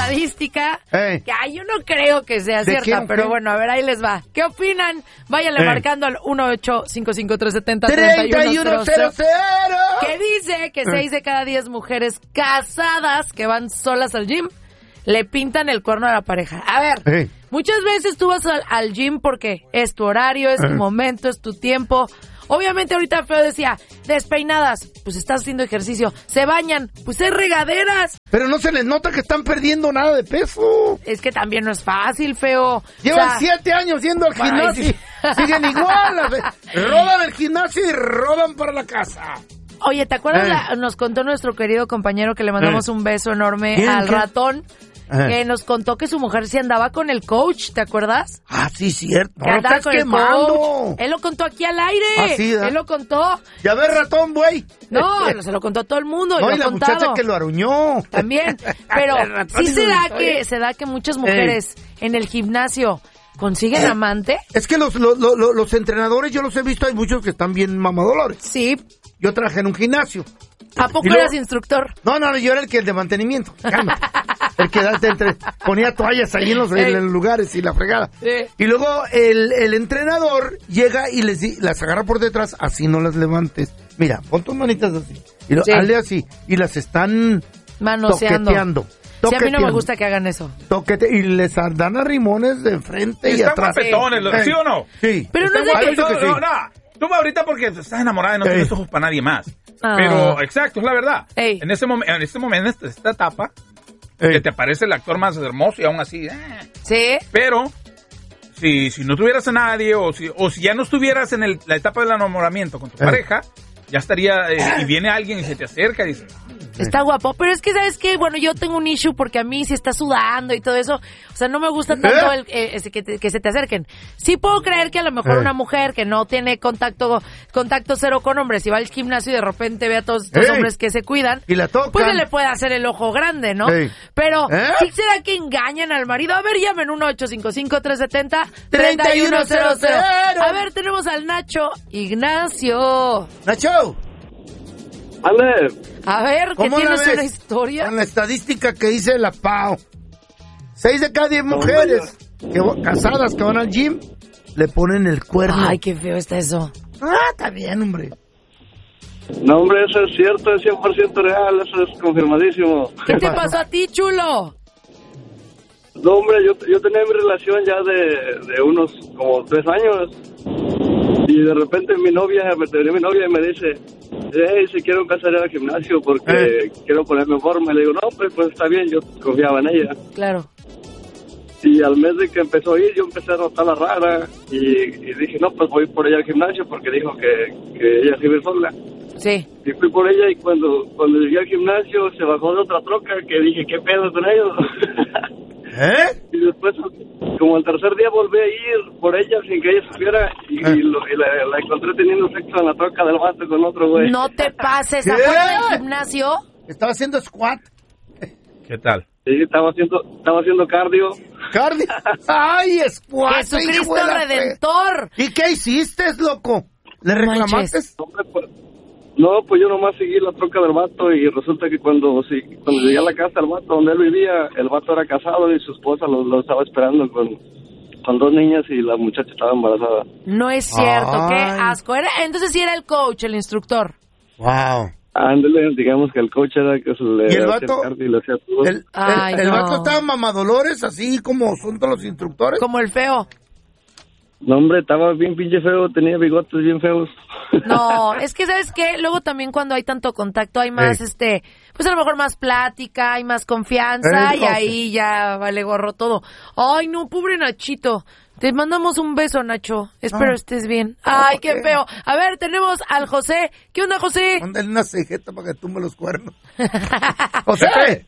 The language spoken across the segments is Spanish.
estadística que yo no creo que sea cierta, pero bueno, a ver, ahí les va. ¿Qué opinan? Váyanle marcando al 1-855-370-3100 que dice que 6 de cada 10 mujeres casadas que van solas al gym le pintan el cuerno a la pareja. A ver, muchas veces tú vas al gym porque es tu horario, es tu momento, es tu tiempo. Obviamente ahorita Feo decía, despeinadas, pues estás haciendo ejercicio. Se bañan, pues es regaderas. Pero no se les nota que están perdiendo nada de peso. Es que también no es fácil, Feo. Llevan 7 años yendo al gimnasio. Siguen igual. Roban el gimnasio y roban para la casa. Oye, ¿te acuerdas? Nos contó nuestro querido compañero que le mandamos un beso enorme al ratón. Que nos contó que su mujer se andaba con el coach, ¿te acuerdas? Ah, sí, cierto. Que andaba con el coach. Él lo contó aquí al aire. Ah, sí, él lo contó. Ya ves, ratón, güey. No, se lo contó a todo el mundo. No, y la muchacha que lo aruñó. También. Pero sí se da que muchas mujeres en el gimnasio consiguen amante. Es que los entrenadores, yo los he visto, hay muchos que están bien mamadolores. Sí. Yo trabajé en un gimnasio. ¿A poco eras instructor? No, yo era el de mantenimiento. Calma. El que ponía toallas ahí en los lugares y la fregada. Y luego el entrenador llega y las agarra por detrás, así no las levantes. Mira, pon tus manitas así. Y hazle así. Y las están manoseando. Toqueteando. Sí, a mí no me gusta que hagan eso. Y les dan arrimones de frente y atrás. Están guapetones, ¿sí o no? Sí. Pero no es de que... No. Tú ahorita porque estás enamorada y no tienes ojos para nadie más. Pero, exacto, es la verdad. En este momento, en esta etapa, que te aparece el actor más hermoso y aún así. Sí. Pero, si no tuvieras a nadie o si ya no estuvieras en la etapa del enamoramiento con tu pareja, ya estaría, y viene alguien y se te acerca y dice... Está guapo, pero es que, ¿sabes qué? Bueno, yo tengo un issue porque a mí si está sudando y todo eso, o sea, no me gusta tanto que se te acerquen. Sí puedo creer que a lo mejor una mujer que no tiene contacto cero con hombres y va al gimnasio y de repente ve a todos estos hombres que se cuidan, y la tocan, pues se le puede hacer el ojo grande, ¿no? Pero, ¿sí será que engañan al marido? A ver, llamen 1-855-370-3100. A ver, tenemos al Nacho Ignacio. ¡Nacho! ¡Ale! A ver, ¿qué tienes una historia? Con la estadística que dice la PAO. 6 de cada 10 mujeres casadas que van al gym le ponen el cuerno. Ay, qué feo está eso. Está bien, hombre. No, hombre, eso es cierto, es 100% real, eso es confirmadísimo. ¿Qué te pasó a ti, chulo? No, hombre, yo tenía mi relación ya de unos como 3 años. Y de repente mi novia y me dice, si quiero empezar a ir al gimnasio porque quiero ponerme en forma. Y le digo, no, pues está bien, yo confiaba en ella. Claro. Y al mes de que empezó a ir, yo empecé a notarla rara. Y dije, no, pues voy por ella al gimnasio porque dijo que ella se iba sola. Sí. Y fui por ella y cuando llegué al gimnasio se bajó de otra troca que dije, ¿qué pedo con ellos? Y después, como el tercer día volví a ir por ella sin que ella supiera y la encontré teniendo sexo en la troca del vato con otro güey. No te pases, ¿afuera del gimnasio? Estaba haciendo squat. ¿Qué tal? Sí, estaba haciendo cardio. ¿Cardio? ¡Ay, squat! ¡Jesucristo Redentor! ¿Y qué hiciste, loco? ¿Le reclamaste? No, pues yo nomás seguí la troca del vato y resulta que cuando llegué a la casa del vato donde él vivía, el vato era casado y su esposa lo estaba esperando con 2 niñas y la muchacha estaba embarazada. No es cierto, qué asco. Entonces sí era el coach, el instructor. Wow. Ándale, digamos que el coach era que se le... ¿Y el vato? El no. vato estaba mamadolores, así como son todos los instructores. Como el feo. No, hombre, estaba bien pinche feo, tenía bigotes bien feos. No, es que, ¿sabes qué? Luego también cuando hay tanto contacto hay más, pues a lo mejor más plática, hay más confianza y ahí ya vale gorro todo. Ay, no, pobre Nachito. Te mandamos un beso, Nacho. Espero estés bien. Ay, qué feo. A ver, tenemos al José. ¿Qué onda, José? Mándale una cejeta para que tumbe los cuernos. José.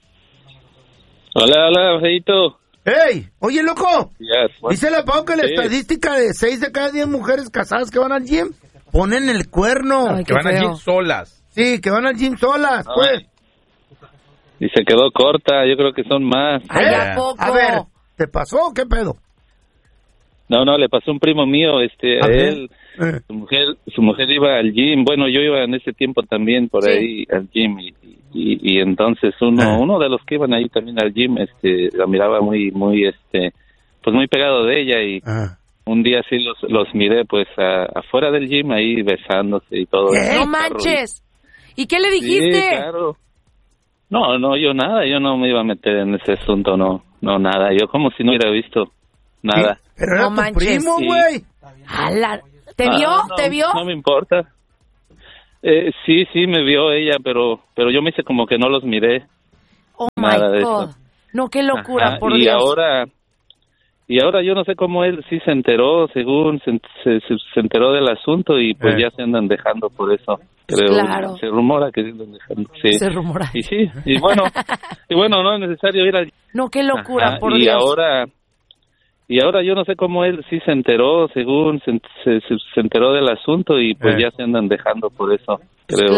Hola, Feito. ¡Ey! Oye, loco. Yes, dice la Pau que la estadística de 6 de cada 10 mujeres casadas que van al gym ponen el cuerno. Ay, que van al gym solas. Sí, que van al gym solas, pues. Y se quedó corta, yo creo que son más. Ay, ¿a poco? A ver, ¿te pasó o qué pedo? No, le pasó a un primo mío, a él, su mujer iba al gym, bueno, yo iba en ese tiempo también por ahí al gym y y entonces uno de los que iban ahí también al gym, la miraba muy, pues muy pegado de ella y un día sí los miré pues afuera del gym ahí besándose y todo. ¡No manches! ¿Y qué le dijiste? Sí, claro. No, yo nada, yo no me iba a meter en ese asunto, no nada, yo como si no hubiera visto nada. ¿Sí? Pero era tu primo, güey. ¿Te vio? ¿Te vio? No me importa. Sí, me vio ella, pero yo me hice como que no los miré. Oh my God. No, qué locura, por Dios. Y ahora yo no sé cómo él sí se enteró, según se enteró del asunto y pues ya se andan dejando por eso. Creo, claro. Se rumora que se andan dejando. Sí. Se rumora. Y sí, y bueno, no es necesario ir al... No, qué locura, por y Dios. Y ahora yo no sé cómo él sí se enteró, según se enteró del asunto y pues ya se andan dejando por eso. Creo,